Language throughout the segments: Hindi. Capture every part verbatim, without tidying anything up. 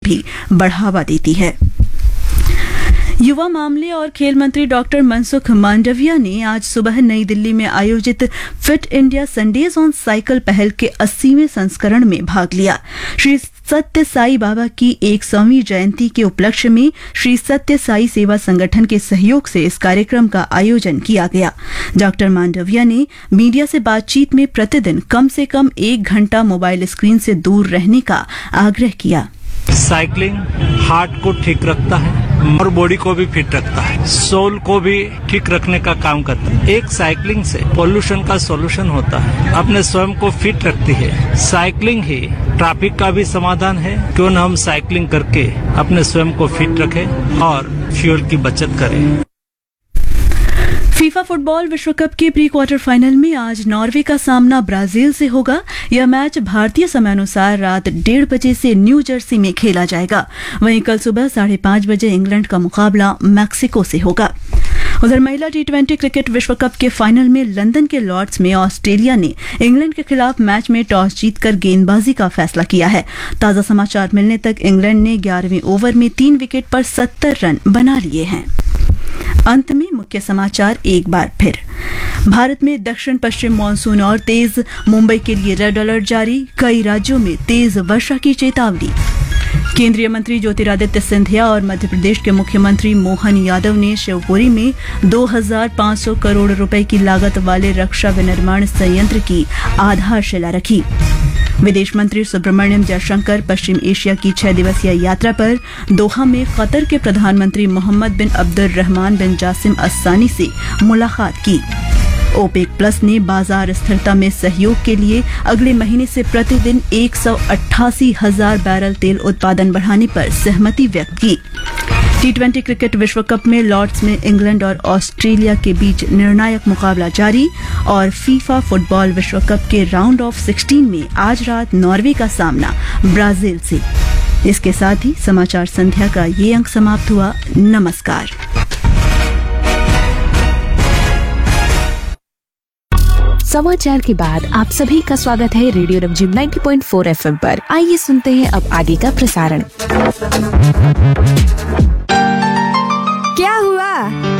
भी बढ़ावा देती है। युवा मामले और खेल मंत्री डॉक्टर मनसुख मांडविया ने आज सुबह नई दिल्ली में आयोजित fit India Sundays on cycle पहल के अस्सीवें संस्करण में भाग लिया। श्री सत्य साई बाबा की एक सौवीं जयंती के उपलक्ष्य में श्री सत्य साई सेवा संगठन के सहयोग से इस कार्यक्रम का आयोजन किया गया। डॉक्टर मांडविया ने मीडिया से बातचीत में प्रतिदिन कम से कम एक घंटा मोबाइल स्क्रीन से दूर रहने का आग्रह किया। साइकिलिंग हार्ट को ठीक रखता है और बॉडी को भी फिट रखता है, सोल को भी ठीक रखने का काम करता है। एक साइकिलिंग से पोल्यूशन का सॉल्यूशन होता है, अपने स्वयं को फिट रखती है। साइकिलिंग ही ट्रैफिक का भी समाधान है। क्यों न हम साइकिलिंग करके अपने स्वयं को फिट रखें और फ्यूल की बचत करें। फीफा फुटबॉल विश्व कप के प्री क्वार्टर फाइनल में आज नॉर्वे का सामना ब्राजील से होगा। यह मैच भारतीय समयानुसार रात डेढ़ बजे से न्यू जर्सी में खेला जाएगा। वहीं कल सुबह साढ़े पांच बजे इंग्लैंड का मुकाबला मैक्सिको से होगा। उधर महिला टी ट्वेंटी क्रिकेट विश्व कप के फाइनल में लंदन के लॉर्ड्स में ऑस्ट्रेलिया ने इंग्लैंड के खिलाफ मैच में टॉस जीतकर गेंदबाजी का फैसला किया है। ताजा समाचार मिलने तक इंग्लैंड ने ग्यारहवें ओवर में तीन विकेट पर सत्तर रन बना लिए हैं। अंत में मुख्य समाचार एक बार फिर। भारत में दक्षिण पश्चिम मानसून और तेज, मुंबई के लिए रेड अलर्ट जारी, कई राज्यों में तेज वर्षा की चेतावनी। केंद्रीय मंत्री ज्योतिरादित्य सिंधिया और मध्य प्रदेश के मुख्यमंत्री मोहन यादव ने शिवपुरी में दो हज़ार पाँच सौ करोड़ रुपए की लागत वाले रक्षा विनिर्माण संयंत्र की आधारशिला रखी। विदेश मंत्री सुब्रमण्यम जयशंकर पश्चिम एशिया की छह दिवसीय यात्रा पर दोहा में कतर के प्रधानमंत्री मोहम्मद बिन अब्दुर्रहमान बिन जासिम अस्सानी से मुलाकात की। ओपेक प्लस ने बाजार स्थिरता में सहयोग के लिए अगले महीने से प्रतिदिन एक सौ अट्ठासी हजार बैरल तेल उत्पादन बढ़ाने पर सहमति व्यक्त की। टी ट्वेंटी क्रिकेट विश्व कप में लॉर्ड्स में इंग्लैंड और ऑस्ट्रेलिया के बीच निर्णायक मुकाबला जारी। और फीफा फुटबॉल विश्व कप के राउंड ऑफ सिक्सटीन में आज रात नॉर्वे का सामना ब्राजील से। इसके साथ ही समाचार संध्या का ये अंक समाप्त हुआ। नमस्कार। समाचार के बाद आप सभी का स्वागत है रेडियो रमझिम नब्बे पॉइंट चार एफएम पर। आइए सुनते हैं अब आगे का प्रसारण। क्या हुआ?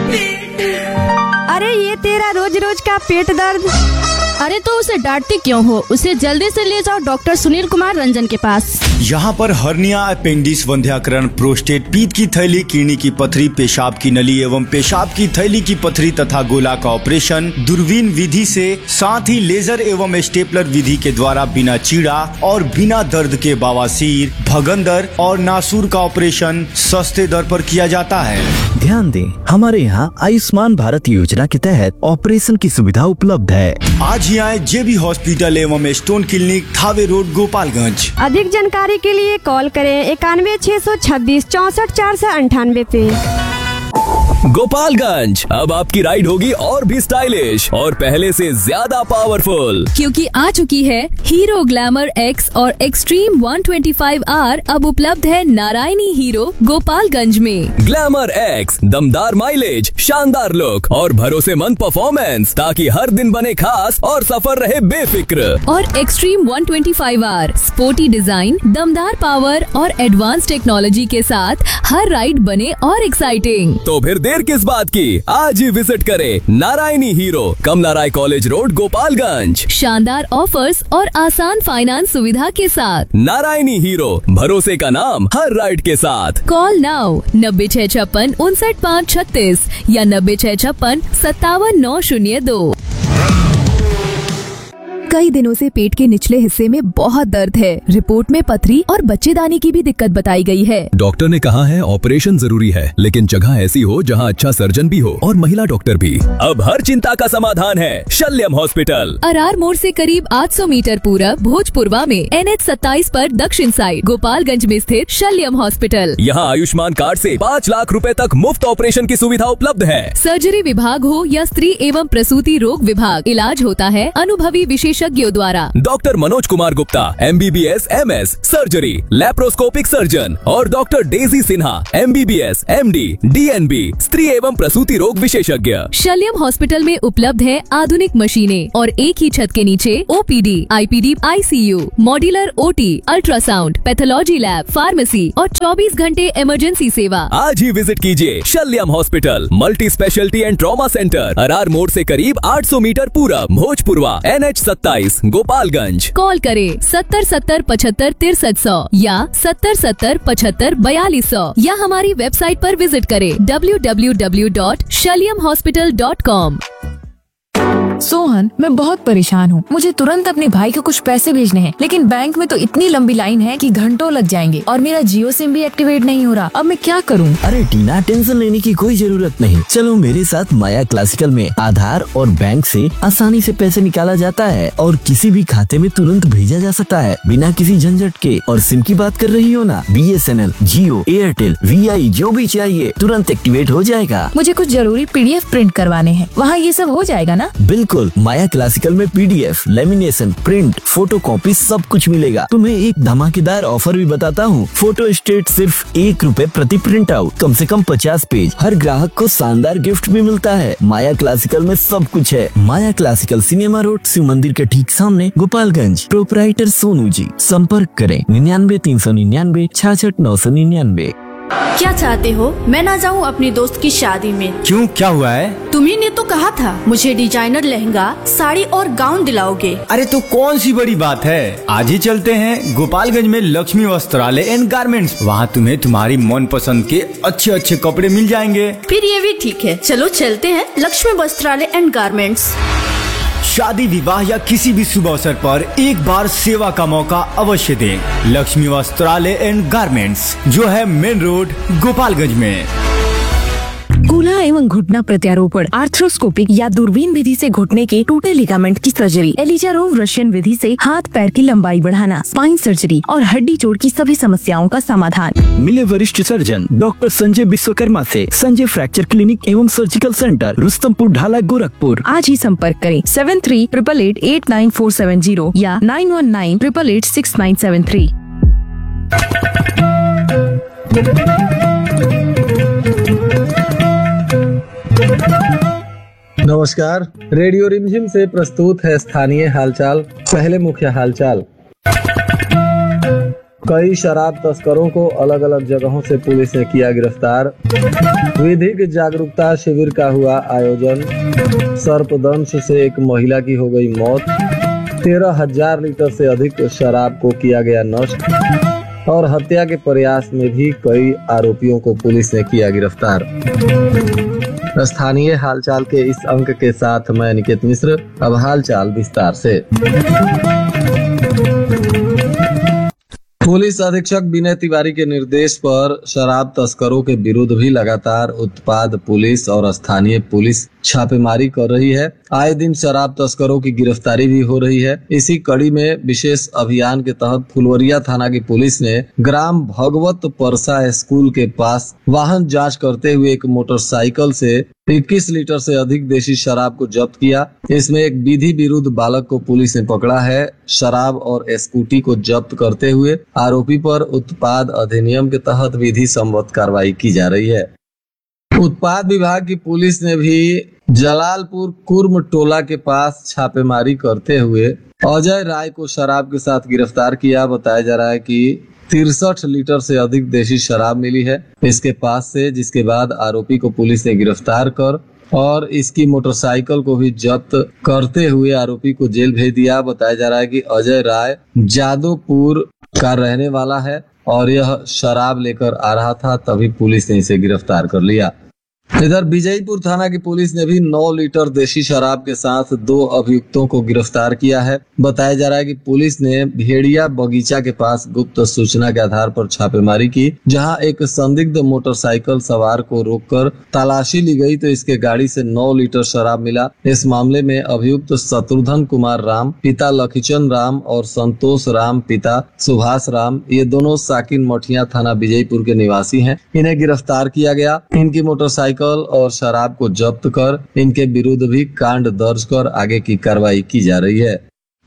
अरे ये तेरा रोज रोज का पेट दर्द। अरे तो उसे डांटती क्यों हो? उसे जल्दी से ले जाओ डॉक्टर सुनील कुमार रंजन के पास। यहाँ पर हर्निया, अपेंडिक्स, वंध्याकरण, प्रोस्टेट, पीत की थैली, किडनी की पथरी, पेशाब की नली एवं पेशाब की थैली की पथरी तथा गोला का ऑपरेशन दूरबीन विधि से, साथ ही लेजर एवं स्टेपलर विधि के द्वारा बिना चीड़ा और बिना दर्द के बवासीर, भगंदर और नासूर का ऑपरेशन सस्ते दर पर किया जाता है। ध्यान दें, हमारे यहाँ आयुष्मान भारत योजना के तहत ऑपरेशन की सुविधा उपलब्ध है। आज ही आए जेबी हॉस्पिटल एवं stone clinic, Thawe road, Gopalganj. अधिक जानकारी के लिए कॉल करें इक्यानवे छह सौ छब्बीस चौसठ चार सौ अंठानवे पे। गोपालगंज, अब आपकी राइड होगी और भी स्टाइलिश और पहले से ज्यादा पावरफुल, क्योंकि आ चुकी है हीरो ग्लैमर एक्स और एक्सट्रीम एक सौ पच्चीस आर। अब उपलब्ध है नारायणी हीरो गोपालगंज में। ग्लैमर एक्स, दमदार माइलेज, शानदार लुक और भरोसेमंद परफॉर्मेंस, ताकि हर दिन बने खास और सफर रहे बेफिक्र। और एक्सट्रीम एक सौ पच्चीस आर, स्पोर्टी डिजाइन, दमदार पावर और एडवांस टेक्नोलॉजी के साथ हर राइड बने और एक्साइटिंग। तो फिर देर किस बात की, आज ही विजिट करें नारायणी हीरो, कमला राय कॉलेज रोड, गोपालगंज। शानदार ऑफर्स और आसान फाइनेंस सुविधा के साथ नारायणी हीरो, भरोसे का नाम हर राइड के साथ। कॉल नाउ नब्बे छह छप्पन उनसठ पाँच छत्तीस या नब्बे छह छप्पन सत्तावन नौ शून्य दो। कई दिनों से पेट के निचले हिस्से में बहुत दर्द है। रिपोर्ट में पथरी और बच्चेदानी की भी दिक्कत बताई गई है। डॉक्टर ने कहा है ऑपरेशन जरूरी है, लेकिन जगह ऐसी हो जहां अच्छा सर्जन भी हो और महिला डॉक्टर भी। अब हर चिंता का समाधान है शल्यम हॉस्पिटल। अरार मोड़ से करीब आठ सौ मीटर पूरब भोजपुरवा में एन एच सत्ताईस पर दक्षिण साइड गोपालगंज में स्थित शल्यम हॉस्पिटल। यहाँ आयुष्मान कार्ड से पाँच लाख रुपए तक मुफ्त ऑपरेशन की सुविधा उपलब्ध है। सर्जरी विभाग हो या स्त्री एवं प्रसूति रोग विभाग, इलाज होता है अनुभवी विशेष विशेषज्ञों द्वारा। Doctor Manoj Kumar Gupta M B B S M S surgery laparoscopic surgeon और doctor Daisy Sinha M B B S M D D N B स्त्री एवं प्रसूति रोग विशेषज्ञ। शल्यम हॉस्पिटल में उपलब्ध है आधुनिक मशीनें और एक ही छत के नीचे O P D, I P D, I C you, modular O T, ultrasound, pathology lab, pharmacy और चौबीस घंटे इमरजेंसी सेवा। आज ही विजिट कीजिए शल्यम hospital, multi speciality and trauma centre, Arar मोड़ से करीब आठ सौ मीटर पूरब, भोजपुरवा, एन एच सत्ताईस, गोपालगंज। कॉल करें सत्तर सत्तर पचहत्तर तिरसठ सौ या सत्तर सत्तर पचहत्तर बयालीस सौ या हमारी वेबसाइट पर विजिट करें W W W dot शल्यम hospital dot com. Sohan, मैं बहुत परेशान हूँ। मुझे तुरंत अपने भाई को कुछ पैसे भेजने हैं, लेकिन बैंक में तो इतनी लंबी लाइन है कि घंटों लग जाएंगे और मेरा जियो सिम भी एक्टिवेट नहीं हो रहा। अब मैं क्या करूँ? अरे टीना, टेंशन लेने की कोई जरूरत नहीं। चलो मेरे साथ माया क्लासिकल में आधार और बैंक से आसानी से पैसे निकाला जाता है और किसी भी खाते में तुरंत भेजा जा सकता है बिना किसी झंझट के। और सिम की बात कर रही हो ना, B S N L, Jio, Airtel, we आई, जो भी चाहिए तुरंत एक्टिवेट हो जाएगा। मुझे कुछ जरूरी पी डी एफ प्रिंट करवाने हैं, वहाँ ये सब हो जाएगा ना? बिल्कुल, माया क्लासिकल में P D F, lamination, print, photo copy सब कुछ मिलेगा। तुम्हें एक धमाकेदार ऑफर भी बताता हूँ। फोटो स्टेट सिर्फ एक रुपए प्रति प्रिंट आउट, कम से कम पचास पेज। हर ग्राहक को शानदार गिफ्ट भी मिलता है। माया क्लासिकल में सब कुछ है। माया क्लासिकल, सिनेमा रोड, शिव मंदिर के ठीक सामने, गोपालगंज। प्रोपराइटर सोनू जी। संपर्क करें निन्यानवे तीन सौ निन्यानवे छाछठ नौ सौ निन्यानवे। क्या चाहते हो मैं ना जाऊँ अपनी दोस्त की शादी में? क्यों, क्या हुआ है? तुम्ही ने तो कहा था मुझे डिजाइनर लहंगा, साड़ी और गाउन दिलाओगे। अरे तो कौन सी बड़ी बात है, आज ही चलते हैं गोपालगंज में लक्ष्मी वस्त्रालय एंड गारमेंट्स। वहाँ तुम्हें तुम्हारी मन पसंद के अच्छे अच्छे कपड़े मिल जाएंगे। फिर ये भी ठीक है, चलो चलते हैं लक्ष्मी वस्त्रालय एंड गारमेंट्स। शादी, विवाह या किसी भी शुभ अवसर पर एक बार सेवा का मौका अवश्य दें। लक्ष्मी वस्त्रालय एंड गारमेंट्स, जो है मेन रोड, गोपालगंज में। कूल्हा एवं घुटना प्रत्यारोपण, आर्थ्रोस्कोपिक या दूरबीन विधि से घुटने के टूटे लिगामेंट की सर्जरी, एलिजारोव रशियन विधि से हाथ पैर की लंबाई बढ़ाना, स्पाइन सर्जरी और हड्डी जोड़ की सभी समस्याओं का समाधान। मिले वरिष्ठ सर्जन डॉक्टर संजय विश्वकर्मा से संजय फ्रैक्चर क्लिनिक एवं सर्जिकल सेंटर, रुस्तमपुर ढाला, गोरखपुर। आज ही संपर्क करें seven three triple eight eight nine four seven zero या nine one nine triple eight six nine seven three. नमस्कार, रेडियो रिमझिम से प्रस्तुत है स्थानीय हालचाल। पहले मुख्य हालचाल। कई शराब तस्करों को अलग अलग जगहों से पुलिस ने किया गिरफ्तार। विधिक जागरूकता शिविर का हुआ आयोजन। सर्पदंश से एक महिला की हो गई मौत। तेरह हजार लीटर से अधिक शराब को किया गया नष्ट। और हत्या के प्रयास में भी कई आरोपियों को पुलिस ने किया गिरफ्तार। स्थानीय हालचाल के इस अंक के साथ मैं निकेत मिश्र। अब हालचाल विस्तार से। पुलिस अधीक्षक विनय तिवारी के निर्देश पर शराब तस्करों के विरुद्ध भी लगातार उत्पाद पुलिस और स्थानीय पुलिस छापेमारी कर रही है। आए दिन शराब तस्करों की गिरफ्तारी भी हो रही है। इसी कड़ी में विशेष अभियान के तहत फुलवरिया थाना की पुलिस ने ग्राम भगवत परसा स्कूल के पास वाहन जांच करते हुए एक मोटरसाइकिल से इक्कीस लीटर से अधिक देशी शराब को जब्त किया। इसमें एक विधि विरुद्ध बालक को पुलिस ने पकड़ा है। शराब और स्कूटी को जब्त करते हुए आरोपी पर उत्पाद अधिनियम के तहत विधि सम्मत कार्रवाई की जा रही है। उत्पाद विभाग की पुलिस ने भी जलालपुर कुर्म टोला के पास छापेमारी करते हुए अजय राय को शराब के साथ गिरफ्तार किया। बताया जा रहा है कि तिरसठ लीटर से अधिक देशी शराब मिली है इसके पास से, जिसके बाद आरोपी को पुलिस ने गिरफ्तार कर और इसकी मोटरसाइकिल को भी जब्त करते हुए आरोपी को जेल भेज दिया। बताया जा रहा है कि अजय राय जादवपुर का रहने वाला है और यह शराब लेकर आ रहा था, तभी पुलिस ने इसे गिरफ्तार कर लिया। इधर विजयपुर थाना की पुलिस ने भी नौ लीटर देशी शराब के साथ दो अभियुक्तों को गिरफ्तार किया है। बताया जा रहा है कि पुलिस ने भेड़िया बगीचा के पास गुप्त सूचना के आधार पर छापेमारी की, जहां एक संदिग्ध मोटरसाइकिल सवार को रोककर तलाशी ली गई तो इसके गाड़ी से नौ लीटर शराब मिला। इस मामले में अभियुक्त शत्रुघ्न कुमार राम पिता लखीचंद राम और संतोष राम पिता सुभाष राम, ये दोनों साकिन मठिया थाना विजयपुर के निवासी हैं। इन्हें गिरफ्तार किया गया। इनकी मोटरसाइकिल और शराब को जब्त कर इनके विरुद्ध भी कांड दर्ज कर आगे की कार्रवाई की जा रही है।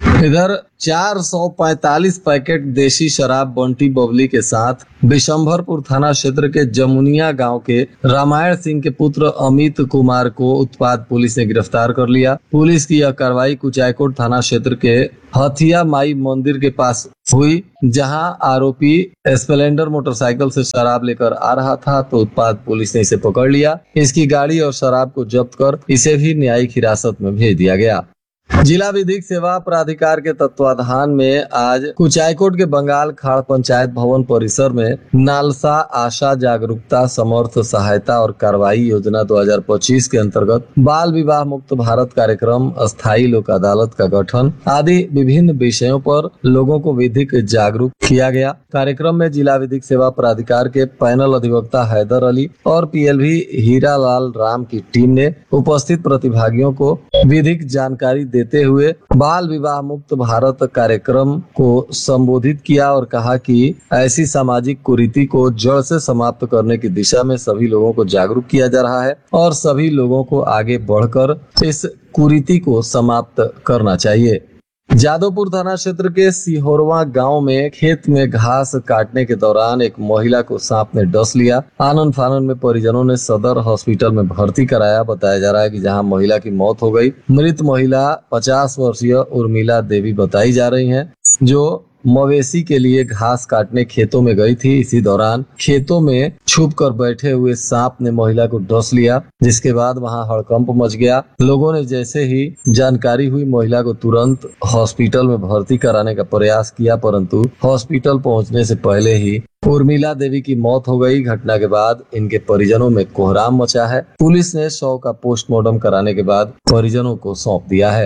इधर चार सौ पैंतालीस पैकेट देशी शराब बंटी बबली के साथ बिशंभरपुर थाना क्षेत्र के जमुनिया गांव के रामायण सिंह के पुत्र अमित कुमार को उत्पाद पुलिस ने गिरफ्तार कर लिया। पुलिस की यह कार्रवाई कुचायकोट थाना क्षेत्र के हथिया माई मंदिर के पास हुई, जहां आरोपी स्प्लेंडर मोटरसाइकिल से शराब लेकर आ रहा था तो उत्पाद पुलिस ने इसे पकड़ लिया। इसकी गाड़ी और शराब को जब्त कर इसे भी न्यायिक हिरासत में भेज दिया गया। जिला विधिक सेवा प्राधिकार के तत्वाधान में आज कुचायकोट के बंगाल खाड़ पंचायत भवन परिसर में नालसा आशा जागरूकता समर्थ सहायता और कार्रवाई योजना दो हज़ार पच्चीस के अंतर्गत बाल विवाह मुक्त भारत कार्यक्रम, अस्थायी लोक अदालत का गठन आदि विभिन्न विषयों पर लोगों को विधिक जागरूक किया गया। कार्यक्रम में जिला विधिक सेवा प्राधिकार के पैनल अधिवक्ता हैदर अली और पीएलवी हीरालाल राम की टीम ने उपस्थित प्रतिभागियों को विधिक जानकारी देते हुए बाल विवाह मुक्त भारत कार्यक्रम को संबोधित किया और कहा कि ऐसी सामाजिक कुरीति को जड़ से समाप्त करने की दिशा में सभी लोगों को जागरूक किया जा रहा है और सभी लोगों को आगे बढ़कर इस कुरीति को समाप्त करना चाहिए। जादवपुर थाना क्षेत्र के सिहोरवा गांव में खेत में घास काटने के दौरान एक महिला को सांप ने डस लिया। आनन फानन में परिजनों ने सदर हॉस्पिटल में भर्ती कराया। बताया जा रहा है कि जहां महिला की मौत हो गई। मृत महिला पचास वर्षीय उर्मिला देवी बताई जा रही हैं, जो मवेशी के लिए घास काटने खेतों में गई थी। इसी दौरान खेतों में छुप कर बैठे हुए सांप ने महिला को डस लिया, जिसके बाद वहां हड़कंप मच गया। लोगों ने जैसे ही जानकारी हुई महिला को तुरंत हॉस्पिटल में भर्ती कराने का प्रयास किया, परंतु हॉस्पिटल पहुंचने से पहले ही उर्मिला देवी की मौत हो गई। घटना के बाद इनके परिजनों में कोहराम मचा है। पुलिस ने शव का पोस्टमार्टम कराने के बाद परिजनों को सौंप दिया है।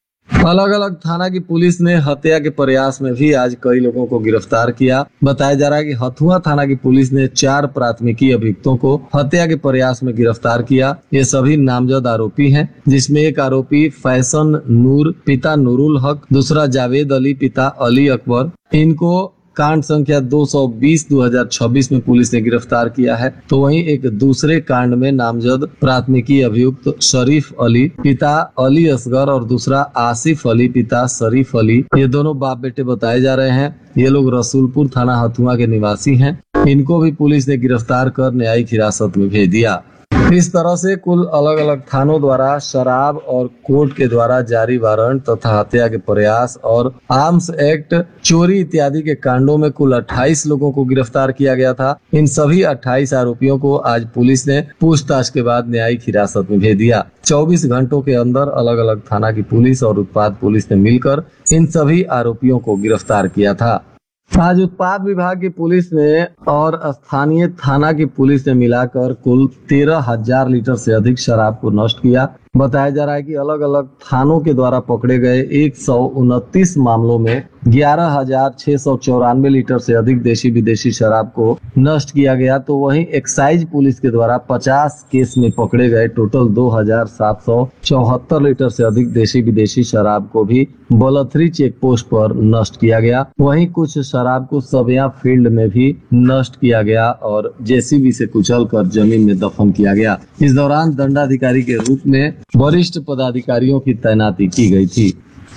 अलग अलग थाना की पुलिस ने हत्या के प्रयास में भी आज कई लोगों को गिरफ्तार किया। बताया जा रहा है कि हथुआ थाना की पुलिस ने चार प्राथमिकी अभियुक्तों को हत्या के प्रयास में गिरफ्तार किया। ये सभी नामजद आरोपी हैं, जिसमें एक आरोपी फैशन नूर पिता नूरुल हक, दूसरा जावेद अली पिता अली अकबर। इनको कांड संख्या दो सौ बीस दो हज़ार छब्बीस में पुलिस ने गिरफ्तार किया है। तो वहीं एक दूसरे कांड में नामजद प्राथमिकी अभियुक्त शरीफ अली पिता अली असगर और दूसरा आसिफ अली पिता शरीफ अली, ये दोनों बाप बेटे बताए जा रहे हैं। ये लोग रसूलपुर थाना हथुआ के निवासी हैं। इनको भी पुलिस ने गिरफ्तार कर न्यायिक हिरासत में भेज दिया। इस तरह से कुल अलग अलग थानों द्वारा शराब और कोर्ट के द्वारा जारी वारंट तथा हत्या के प्रयास और आर्म्स एक्ट, चोरी इत्यादि के कांडों में कुल अट्ठाईस लोगों को गिरफ्तार किया गया था। इन सभी अट्ठाईस आरोपियों को आज पुलिस ने पूछताछ के बाद न्यायिक हिरासत में भेज दिया। चौबीस घंटों के अंदर अलग अलग थाना की पुलिस और उत्पाद पुलिस ने मिलकर इन सभी आरोपियों को गिरफ्तार किया था। आज उत्पाद विभाग की पुलिस ने और स्थानीय थाना की पुलिस ने मिलाकर कुल तेरह हजार लीटर से अधिक शराब को नष्ट किया। बताया जा रहा है कि अलग अलग थानों के द्वारा पकड़े गए एक सौ उनतीस मामलों में ग्यारह हजार छह सौ चौरानवे लीटर से अधिक देशी विदेशी शराब को नष्ट किया गया। तो वहीं एक्साइज पुलिस के द्वारा पचास केस में पकड़े गए टोटल दो हजार सात सौ चौहत्तर लीटर से अधिक देशी विदेशी शराब को भी बलथरी चेक पोस्ट पर नष्ट किया गया। वहीं कुछ शराब को सबिया फील्ड में भी नष्ट किया गया और जेसीबी से कुचल कर जमीन में दफन किया गया। इस दौरान दंडाधिकारी के रूप में वरिष्ठ पदाधिकारियों की तैनाती की गई थी।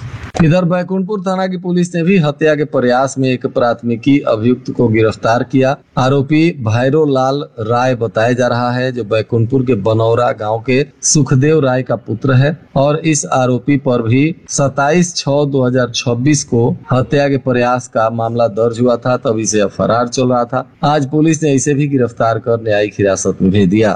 इधर बैकुंठपुर थाना की पुलिस ने भी हत्या के प्रयास में एक प्राथमिकी अभियुक्त को गिरफ्तार किया। आरोपी भैरो लाल राय बताया जा रहा है, जो बैकुंठपुर के बनौरा गांव के सुखदेव राय का पुत्र है और इस आरोपी पर भी सत्ताईस छह दो हजार छब्बीस को हत्या के प्रयास का मामला दर्ज हुआ था, तब इसे फरार चल रहा था। आज पुलिस ने इसे भी गिरफ्तार कर न्यायिक हिरासत में भेज दिया।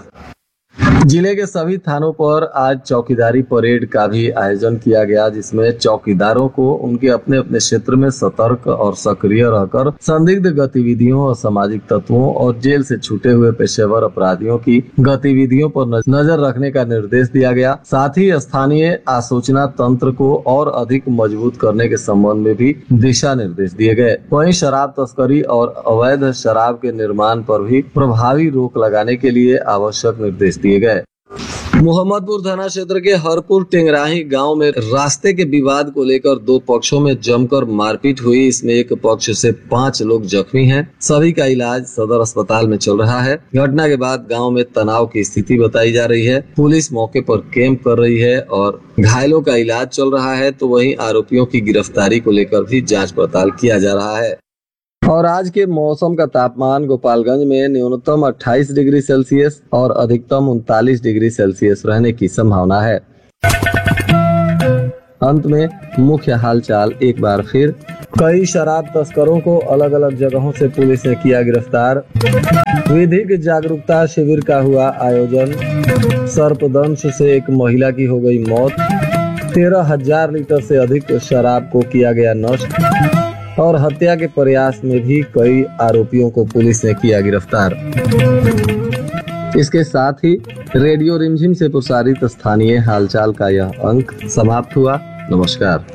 जिले के सभी थानों पर आज चौकीदारी परेड का भी आयोजन किया गया, जिसमें चौकीदारों को उनके अपने अपने क्षेत्र में सतर्क और सक्रिय रहकर संदिग्ध गतिविधियों, असामाजिक तत्वों और जेल से छूटे हुए पेशेवर अपराधियों की गतिविधियों पर नजर रखने का निर्देश दिया गया। साथ ही स्थानीय आसूचना तंत्र को और अधिक मजबूत करने के संबंध में भी दिशा निर्देश दिए गए। वहीं शराब तस्करी और अवैध शराब के निर्माण पर भी प्रभावी रोक लगाने के लिए आवश्यक निर्देश दिए गए। मोहम्मदपुर थाना क्षेत्र के हरपुर टेंगराही गांव में रास्ते के विवाद को लेकर दो पक्षों में जमकर मारपीट हुई। इसमें एक पक्ष से पांच लोग जख्मी हैं। सभी का इलाज सदर अस्पताल में चल रहा है। घटना के बाद गांव में तनाव की स्थिति बताई जा रही है। पुलिस मौके पर कैंप कर रही है और घायलों का इलाज चल रहा है, तो वहीं आरोपियों की गिरफ्तारी को लेकर भी जाँच पड़ताल किया जा रहा है। और आज के मौसम का तापमान गोपालगंज में न्यूनतम अट्ठाईस डिग्री सेल्सियस और अधिकतम उनतालीस डिग्री सेल्सियस रहने की संभावना है। अंत में मुख्य हालचाल एक बार फिर। कई शराब तस्करों को अलग अलग जगहों से पुलिस ने किया गिरफ्तार। विधिक जागरूकता शिविर का हुआ आयोजन। सर्पदंश से एक महिला की हो गई मौत। तेरह हजार लीटर से अधिक शराब को किया गया नष्ट। और हत्या के प्रयास में भी कई आरोपियों को पुलिस ने किया गिरफ्तार। इसके साथ ही रेडियो रिमझिम से प्रसारित स्थानीय हालचाल का यह अंक समाप्त हुआ। नमस्कार।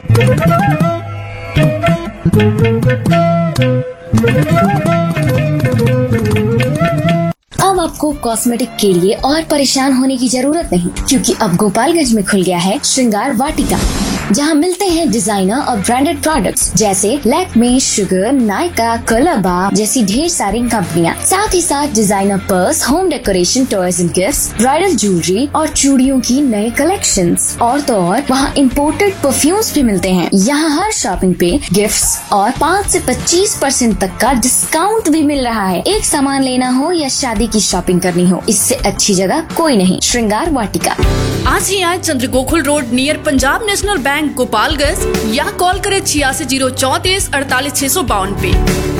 अब आपको कॉस्मेटिक के लिए और परेशान होने की जरूरत नहीं, क्योंकि अब गोपालगंज में खुल गया है श्रृंगार वाटिका, जहां मिलते हैं डिजाइनर और ब्रांडेड प्रोडक्ट्स जैसे लैक्मे, शुगर, नायका, कलरबा जैसी ढेर सारी कंपनियां। साथ ही साथ designer purse, home decoration, toys and gifts, bridal jewellery और चूड़ियों की नए कलेक्शंस। और तो और वहां इम्पोर्टेड परफ्यूम्स भी मिलते हैं। यहाँ हर शॉपिंग पे गिफ्ट्स और पाँच से पच्चीस परसेंट तक का डिस्काउंट भी मिल रहा है। एक सामान लेना हो या शादी की शॉपिंग करनी हो, इससे अच्छी जगह कोई नहीं। श्रृंगार वाटिका आज ही आए चंद्रगोकुल road near Punjab national bank Gopalganj, या कॉल करें छियासी जीरो चौतीस अड़तालीस छह सौ बावन पे।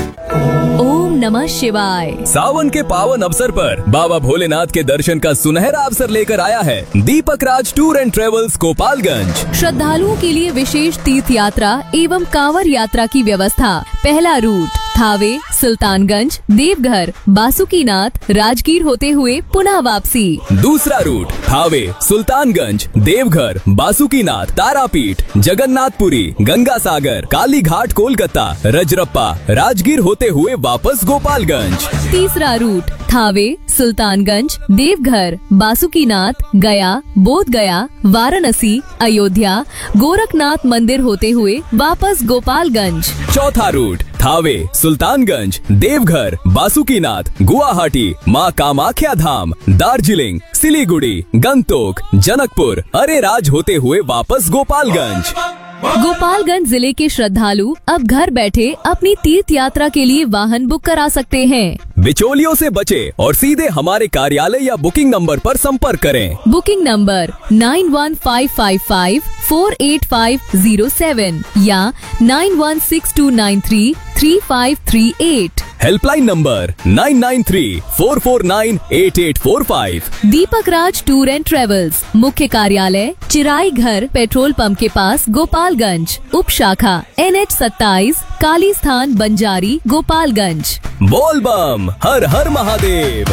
ओम नमः शिवाय। सावन के पावन अवसर पर बाबा भोलेनाथ के दर्शन का सुनहरा अवसर लेकर आया है दीपक राज टूर एंड ट्रेवल्स गोपालगंज। श्रद्धालुओं के लिए विशेष तीर्थ यात्रा एवं कांवर यात्रा की व्यवस्था। पहला रूट थावे, सुल्तानगंज, देवघर, बासुकीनाथ, राजगीर होते हुए पुनः वापसी। दूसरा रूट थावे, सुल्तानगंज, देवघर, बासुकीनाथ, तारापीठ, जगन्नाथपुरी, गंगा सागर, काली घाट, कोलकाता, रजरप्पा, राजगीर होते हुए वापस गोपालगंज। तीसरा रूट थावे, सुल्तानगंज, देवघर, बासुकीनाथ, गया, बोध गया, वाराणसी, अयोध्या, गोरखनाथ मंदिर होते हुए वापस गोपालगंज। चौथा रूट थावे, सुल्तानगंज, देवघर, बासुकीनाथ, गुवाहाटी, माँ कामाख्या धाम, दार्जिलिंग, सिलीगुड़ी, गंगटोक, जनकपुर, अरेराज होते हुए वापस गोपालगंज। गोपालगंज जिले के श्रद्धालु अब घर बैठे अपनी तीर्थ यात्रा के लिए वाहन बुक करा सकते हैं। बिचौलियों से बचे और सीधे हमारे कार्यालय या बुकिंग नंबर पर संपर्क करें। Booking number nine one five five five four eight five zero seven या nine one six to nine three three five three eight. Helpline number nine nine three four four nine eight eight four five. Deepak Raj tour and travels, मुख्य कार्यालय चिराई घर, पेट्रोल पंप के पास, गोपालगंज। उप शाखा एन एच सत्ताईस, काली स्थान, बंजारी, गोपालगंज। बोल बम, हर हर महादेव।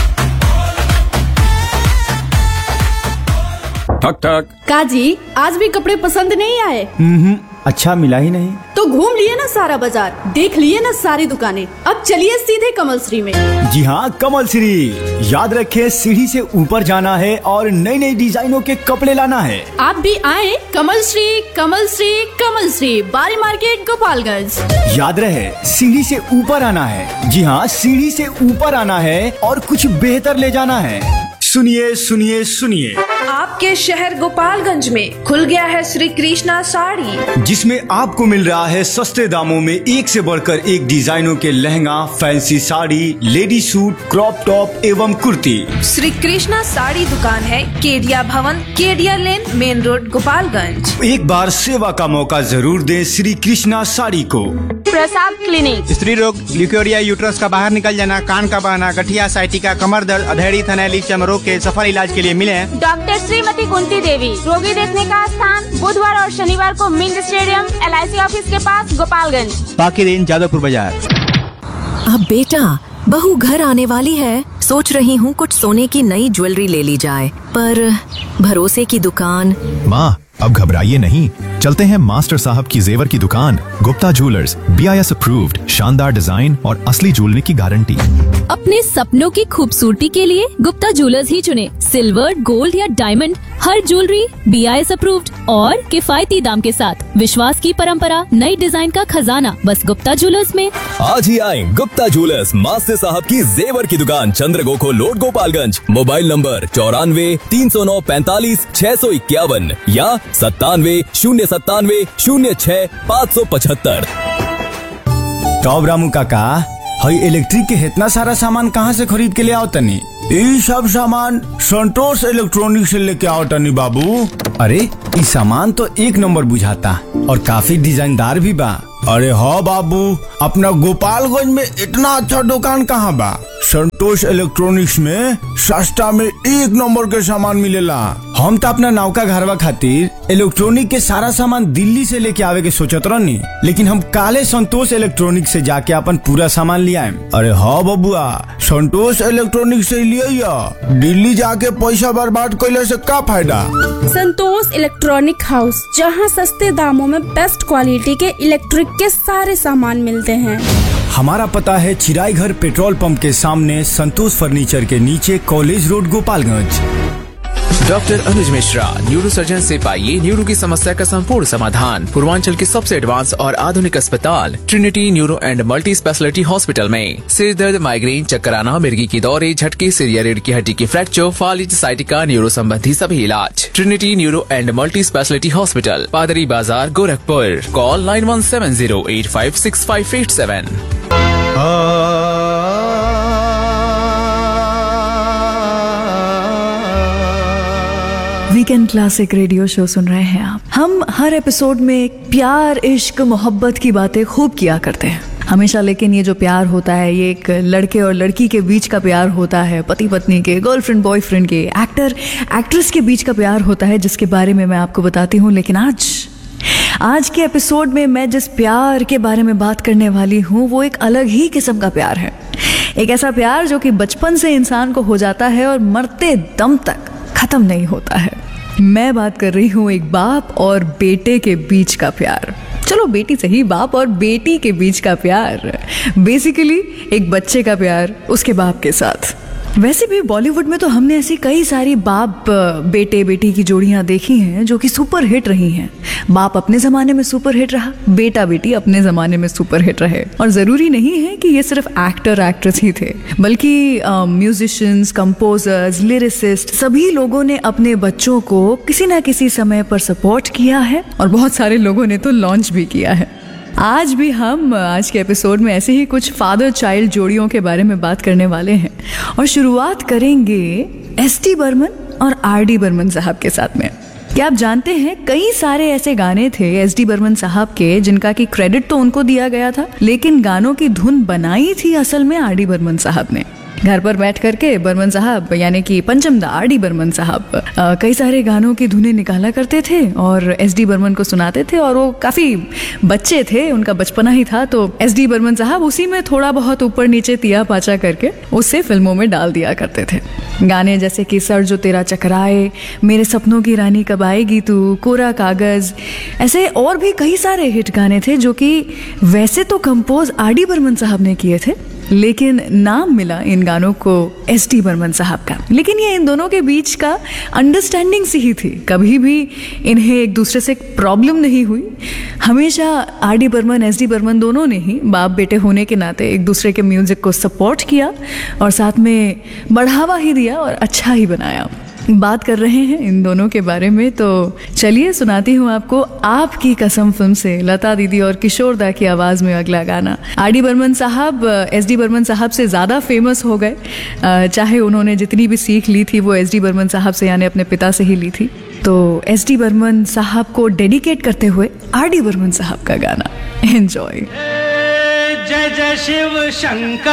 ठक ठक। काजी, आज भी कपड़े पसंद नहीं आए? हम्म, अच्छा मिला ही नहीं। तो घूम लिए ना सारा बाजार, देख लिए ना सारी दुकानें, अब चलिए सीधे कमल श्री में। जी हाँ, कमल श्री। याद रखें, सीढ़ी से ऊपर जाना है और नई नई डिजाइनों के कपड़े लाना है। आप भी आए कमल श्री, कमल श्री, कमल श्री, बारी मार्केट, गोपालगंज। याद रहे, सीढ़ी से ऊपर आना है। जी हाँ, सीढ़ी से ऊपर आना है और कुछ बेहतर ले जाना है। सुनिए सुनिए सुनिए, आपके शहर गोपालगंज में खुल गया है श्री कृष्णा साड़ी, जिसमें आपको मिल रहा है सस्ते दामों में एक से बढ़कर एक डिजाइनों के lehenga, fancy sari, lady suit, crop top एवं कुर्ती। श्री कृष्णा साड़ी दुकान है केडिया भवन, केडिया लेन, मेन रोड, गोपालगंज। एक बार सेवा का मौका जरूर दें श्री कृष्णा साड़ी को। प्रसाद क्लिनिक, स्त्री रोग, ल्यूकेरिया, यूट्रस का बाहर निकल जाना, कान का बहना, गठिया, साइटिका, कमर दर्द, अधेड़ी, थनैली, चर्म के सफल इलाज के लिए मिले हैं डॉक्टर श्रीमती कुंती देवी। रोगी देखने का स्थान बुधवार और शनिवार को mint stadium, L I C office के पास, गोपालगंज। बाकी दिन जादवपुर बाजार। अब बेटा, बहू घर आने वाली है, सोच रही हूँ कुछ सोने की नई ज्वेलरी ले ली जाए, पर भरोसे की दुकान। माँ, अब घबराइए नहीं, चलते हैं मास्टर साहब की जेवर की दुकान, Gupta jewellers, B I S approved, शानदार डिजाइन और असली ज्वेलरी की गारंटी। अपने सपनों की खूबसूरती के लिए गुप्ता ज्वेलर्स ही चुने। सिल्वर, गोल्ड या diamond, her jewellery B I S approved और किफायती दाम के साथ। विश्वास की परंपरा, नई डिजाइन का खजाना, बस गुप्ता ज्वेलर्स में। आज ही आए गुप्ता ज्वेलर्स, मास्टर साहब की जेवर की दुकान, चंद्र गोखो रोड, गोपालगंज। मोबाइल नंबर चौरानवे तीन सौ नौ पैंतालीस छह सौ इक्यावन या सत्तानवे शून्य सत्तानवे शून्य छह पाँच सौ पचहत्तर। टॉप रामू काका, हई इलेक्ट्रिक के इतना सारा सामान कहाँ से खरीद के ले आओ तनी? ये सब सामान संतोष इलेक्ट्रॉनिक से लेके आओ तनी बाबू। अरे ये सामान तो एक नंबर बुझाता और काफी डिजाइनदार भी बा। अरे हाँ बाबू, अपना गोपालगंज में इतना अच्छा दुकान कहाँ बा? संतोष इलेक्ट्रॉनिक्स में सस्ता में एक नंबर के सामान मिलेला। हम तो अपना नौका घरवा खातिर इलेक्ट्रॉनिक के सारा सामान दिल्ली से लेके आवे के सोचत रहनी, लेकिन हम काले संतोष इलेक्ट्रॉनिक से जाके अपन पूरा सामान ले आए। अरे हाँ बबुआ, संतोष इलेक्ट्रॉनिक से लिए दिल्ली जाके पैसा बर्बाद कैले से का फायदा। संतोष इलेक्ट्रॉनिक हाउस, जहां सस्ते दामों में बेस्ट क्वालिटी के इलेक्ट्रिक के सारे सामान मिलते हैं। हमारा पता है चिराई घर पेट्रोल पंप के सामने, संतोष फर्नीचर के नीचे, कॉलेज रोड, गोपालगंज। डॉक्टर अनुज मिश्रा, न्यूरो सर्जन से पाइए न्यूरो की समस्या का संपूर्ण समाधान। पूर्वांचल के सबसे एडवांस और आधुनिक अस्पताल Trinity neuro and multi speciality hospital में सिर दर्द, माइग्रेन, चक्कर आना, मिर्गी की दौरे, झटके, सिर या रीढ़ की हड्डी की फ्रैक्चर, फालिज, साइटिका, न्यूरो संबंधी सभी इलाज। Trinity neuro and multi speciality hospital, पादरी बाजार, Gorakhpur. Call nine one seven zero eight five six five eight seven. Weekend classic radio show सुन रहे हैं आप। हम हर एपिसोड में प्यार, इश्क, मोहब्बत की बातें खूब किया करते हैं हमेशा, लेकिन ये जो प्यार होता है ये एक लड़के और लड़की के बीच का प्यार होता है, पति पत्नी के, गर्लफ्रेंड बॉयफ्रेंड के, एक्टर एक्ट्रेस के बीच का प्यार होता है, जिसके बारे में मैं आपको बताती हूँ। लेकिन आज आज के एपिसोड में मैं जिस प्यार के बारे में बात करने वाली हूँ वो एक अलग ही किस्म का प्यार है। एक ऐसा प्यार जो कि बचपन से इंसान को हो जाता है और मरते दम तक खत्म नहीं होता है। मैं बात कर रही हूँ एक बाप और बेटे के बीच का प्यार। चलो बेटी सही, बाप और बेटी के बीच का प्यार, बेसिकली एक बच्चे का प्यार उसके बाप के साथ। वैसे भी बॉलीवुड में तो हमने ऐसी कई सारी बाप बेटे बेटी की जोड़ियां देखी हैं जो कि सुपर हिट रही हैं। बाप अपने ज़माने में सुपर हिट रहा, बेटा बेटी अपने ज़माने में सुपर हिट रहे। और ज़रूरी नहीं है कि ये सिर्फ एक्टर एक्ट्रेस ही थे, बल्कि म्यूजिशियंस, कंपोजर्स, लिरिसिस्ट, सभी लोगों ने अपने बच्चों को किसी ना किसी समय पर सपोर्ट किया है और बहुत सारे लोगों ने तो लॉन्च भी किया है। आज भी हम आज के एपिसोड में ऐसे ही कुछ फादर चाइल्ड जोड़ियों के बारे में बात करने वाले हैं और शुरुआत करेंगे एस टी बर्मन और आर डी बर्मन साहब के साथ में। क्या आप जानते हैं कई सारे ऐसे गाने थे एस डी बर्मन साहब के जिनका की क्रेडिट तो उनको दिया गया था, लेकिन गानों की धुन बनाई थी असल में आर डी बर्मन साहब ने। घर पर बैठ करके बर्मन साहब यानी कि पंचमदा आर डी बर्मन साहब कई सारे गानों की धुनें निकाला करते थे और एस डी बर्मन को सुनाते थे। और वो काफ़ी बच्चे थे, उनका बचपना ही था, तो एस डी बर्मन साहब उसी में थोड़ा बहुत ऊपर नीचे तिया पाचा करके उसे फिल्मों में डाल दिया करते थे। गाने जैसे कि सर जो तेरा चकराए, मेरे सपनों की रानी कब आएगी तू, कोरा कागज़, ऐसे और भी कई सारे हिट गाने थे जो कि वैसे तो कंपोज आर डी बर्मन साहब ने किए थे, लेकिन नाम मिला इन गानों को एस डी बर्मन साहब का। लेकिन ये इन दोनों के बीच का अंडरस्टैंडिंग सी ही थी, कभी भी इन्हें एक दूसरे से प्रॉब्लम नहीं हुई। हमेशा R D Burman, S D Burman दोनों ने ही बाप बेटे होने के नाते एक दूसरे के म्यूजिक को सपोर्ट किया और साथ में बढ़ावा ही दिया और अच्छा ही बनाया। बात कर रहे हैं इन दोनों के बारे में, तो चलिए सुनाती हूँ आपको आपकी कसम फिल्म से लता दीदी और किशोर दा की आवाज़ में अगला गाना। आर डी बर्मन साहब एस डी बर्मन साहब से ज़्यादा फेमस हो गए, चाहे उन्होंने जितनी भी सीख ली थी वो एस डी बर्मन साहब से यानी अपने पिता से ही ली थी। तो एस डी बर्मन साहब को डेडिकेट करते हुए आर डी बर्मन साहब का गाना एंजॉय। जय जय शिव शंकर।